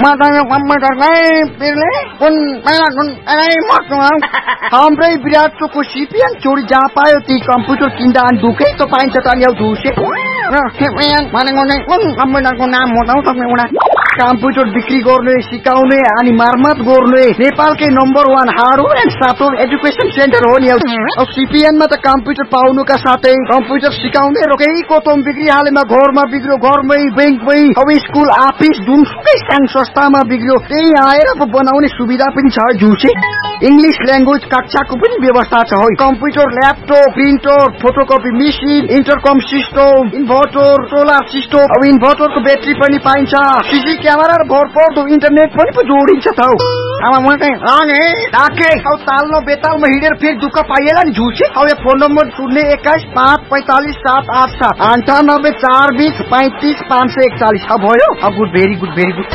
Matanya komputer pilih pun हाम्रै विराटको CPN चोरी जहाँ पायो ती कम्प्युटर किन्दा अनि दुखे त पाइन्छ त नि दुसे र सिपिएन भनेको नै कुन कम्प्युटरको नाम हो त तपाईँ कम्प्युटर बिक्री गर्ने सिकाउने अनि मर्मत गर्ने नेपालकै number 1 hardware and software education centre हो नि अब सिपिएन मा त कम्प्युटर पाउनुका साथै कम्प्युटर सिकाउने र केही कोतम बिक्री हालेमा घरमा बिग्रियो घरमै बैंकमै अब स्कुल अफिस जुनसुकै संघ संस्थामा बिग्रियो त्यही आएर बनाउने सुविधा पनि छ जुसे इंग्लिश ल्याङ्ग्वेज कक्षाको पनि व्यवस्था छ है computer laptop printer photocopy machine इन्टरकम system inverter solar system अब इन्भर्टरको ब्याट्री पनि पाइन्छ सीसी क्यामेरा र भरपर्दो इन्टरनेट पनि जोडिन्छ त अब म चाहिँ अनि डाके अब तालमा बेतालमा हिँडेर फेरि दुःख पाइएला नि झुसे अब यो फोन नम्बर 021 545 787 98 420 35 541 अब भयो अब गुड भेरी गुड